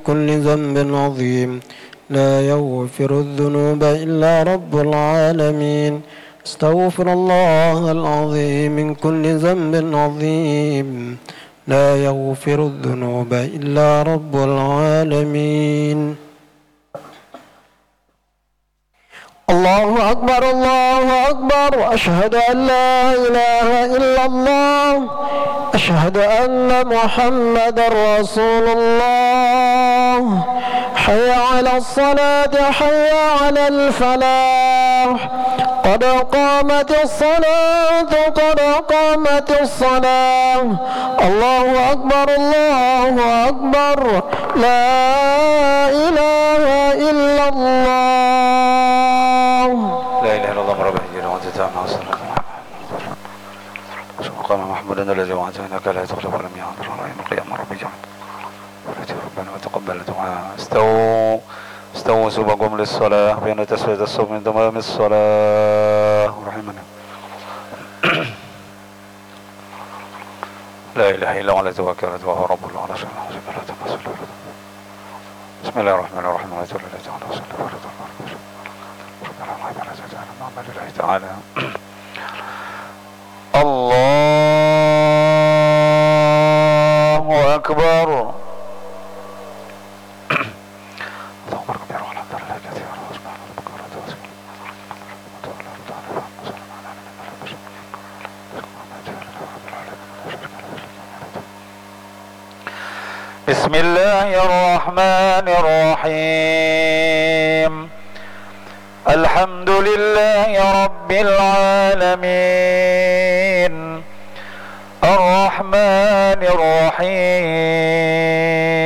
كل ذنب عظيم. لا يغفر الذنوب إلا رب العالمين. استغفر الله العظيم من كل ذنب عظيم. لا يغفر الذنوب إلا رب العالمين. الله أكبر الله أكبر. أشهد أن لا إله إلا الله. أشهد أن محمدا رسول الله. حي على الصلاة حي على الفلاح. قد قامت الصلاة قد قامت الصلاة. الله أكبر الله أكبر. لا إله إلا الله. لا إله إلا الله رب العالمين وأنت تعالى وصلى وقام محمودا الذي وعدته إنك لا تخلف ولم يعذر رأي القيامة رب اجعل ولاتي ربنا وتقبل دعاء. استووا سبقوا للصلاة بين تسوية الصوم من تمام الصلاة رحمنا. لا إله إلا هو الذي توكلت وهو رب العرش العظيم. بسم الله الرحمن الرحيم. لا تولى لا تعالى وصلى تعالى. الله أكبر. الله أكبر كبير والحمد لله كثيرا وسبحان ربك رب العزة بسم الله الرحمن الرحيم. الحمد لله رب العالمين الرحمن الرحيم